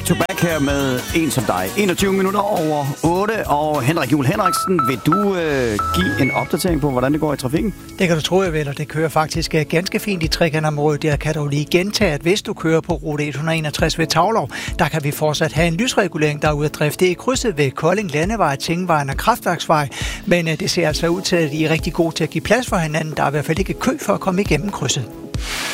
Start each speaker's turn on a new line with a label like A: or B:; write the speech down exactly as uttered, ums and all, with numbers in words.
A: to back her med En som dig. enogtyve minutter over otte, og Henrik Juhl Henriksen, vil du øh, give en opdatering på, hvordan det går i trafikken?
B: Det kan du tro, jeg vil, og det kører faktisk ganske fint i trekantområdet. Jeg kan dog lige gentage, at hvis du kører på rute et hundrede enogtres ved Taulov, der kan vi fortsat have en lysregulering, der er ude at drifte. Det er krydset ved Kolding Landevej, Tingvejen og Kraftværksvej, men øh, det ser altså ud til, at I er rigtig gode til at give plads for hinanden. Der er i hvert fald ikke kø for at komme igennem krydset.